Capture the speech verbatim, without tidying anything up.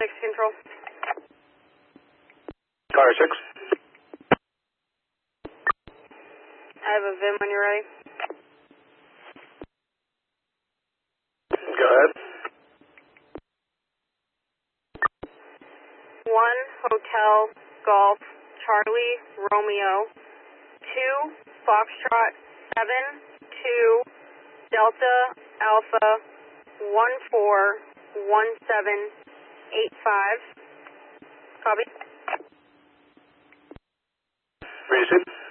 six control. Car six. I have a V I M when you're ready. Go ahead. One Hotel Golf Charlie Romeo. Two Foxtrot seven two Delta Alpha one four one seven eight five. Copy. Receive.